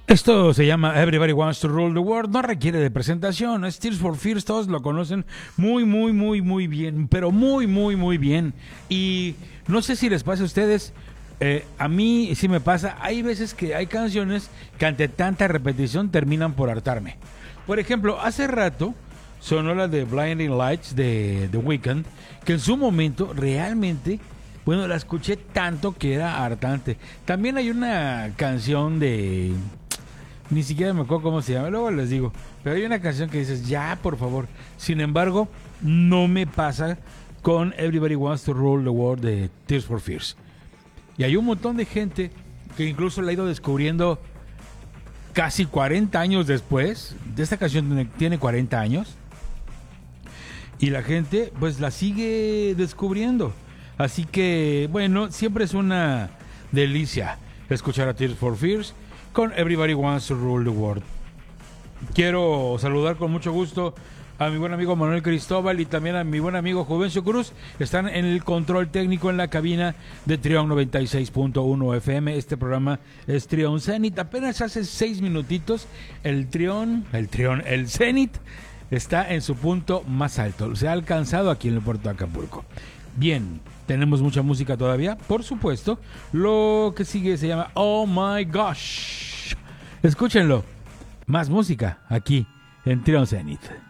Esto se llama Everybody Wants to Rule the World, no requiere de presentación, es Tears for Fears, todos lo conocen muy bien, pero muy bien. Y no sé si les pasa a ustedes, a mí sí me pasa, hay veces que hay canciones que ante tanta repetición terminan por hartarme. Por ejemplo, hace rato sonó la de Blinding Lights de The Weeknd, que en su momento realmente, bueno, la escuché tanto que era hartante. También hay una canción de... Ni siquiera me acuerdo cómo se llama, luego les digo. Pero hay una canción que dices, ya, por favor. Sin embargo, no me pasa con Everybody Wants to Rule the World de Tears for Fears. Y hay un montón de gente que incluso la ha ido descubriendo casi 40 años después. De esta canción tiene 40 años. Y la gente pues la sigue descubriendo. Así que, bueno, siempre es una delicia escuchar a Tears for Fears con Everybody Wants to Rule the World. Quiero saludar con mucho gusto a mi buen amigo Manuel Cristóbal y también a mi buen amigo Juvencio Cruz. Están en el control técnico en la cabina de Trión 96.1 FM. Este programa es Trión Zenit. Apenas hace 6 minutitos el Zenit está en su punto más alto. Se ha alcanzado aquí en el puerto de Acapulco. Bien, tenemos mucha música todavía, por supuesto. Lo que sigue se llama Oh My Gosh. Escúchenlo. Más música aquí en Trión Zenit.